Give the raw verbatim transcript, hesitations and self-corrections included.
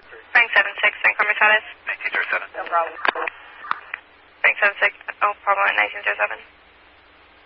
Frank seven six, San Carmen Chavez. nineteen zero seven. No problem. Frank seven six, oh, problem at nineteen zero seven.